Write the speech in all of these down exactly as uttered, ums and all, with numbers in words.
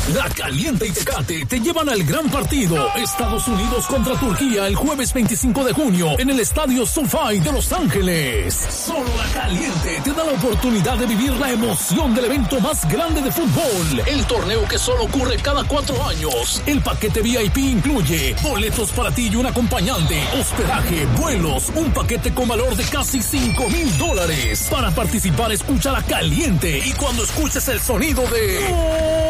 La Caliente y Tecate te llevan al gran partido Estados Unidos contra Turquía el jueves veinticinco de junio en el Estadio SoFi de Los Ángeles. Solo La Caliente te da la oportunidad de vivir la emoción del evento más grande de fútbol, el torneo que solo ocurre cada cuatro años. El paquete V I P incluye boletos para ti y un acompañante, hospedaje, vuelos, un paquete con valor de casi cinco mil dólares. Para participar, escucha La Caliente y cuando escuches el sonido de...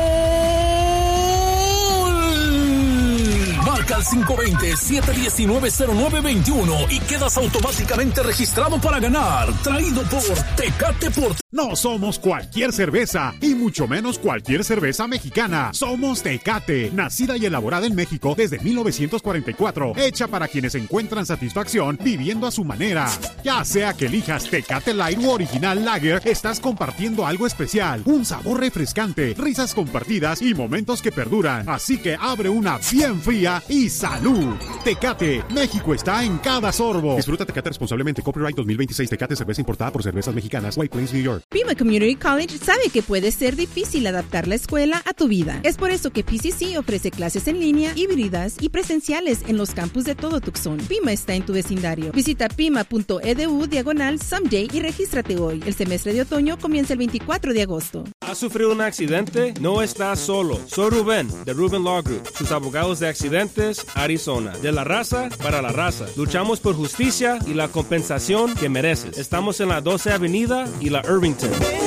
Marca al cinco dos cero, siete uno nueve, cero nueve dos uno y quedas automáticamente registrado para ganar. Traído por Tecate por... No somos cualquier cerveza, y mucho menos cualquier cerveza mexicana. Somos Tecate, nacida y elaborada en México desde mil novecientos cuarenta y cuatro, hecha para quienes encuentran satisfacción viviendo a su manera. Ya sea que elijas Tecate Light u Original Lager, estás compartiendo algo especial, un sabor refrescante, risas compartidas y momentos que perduran. Así que abre una bien fría y ¡salud! Tecate, México está en cada sorbo. Disfruta Tecate responsablemente. Copyright dos mil veintiséis. Tecate, cerveza importada por Cervezas Mexicanas. White Plains, New York. Pima Community College sabe que puede ser difícil adaptar la escuela a tu vida. Es por eso que P C C ofrece clases en línea, híbridas y presenciales en los campus de todo Tucson. Pima está en tu vecindario. Visita pima.edu diagonal someday y regístrate hoy. El semestre de otoño comienza el veinticuatro de agosto. ¿Has sufrido un accidente? No estás solo. Soy Rubén, de Rubén Law Group, sus abogados de accidentes, Arizona. De la raza para la raza. Luchamos por justicia y la compensación que mereces. Estamos en la doce Avenida y la Irvington.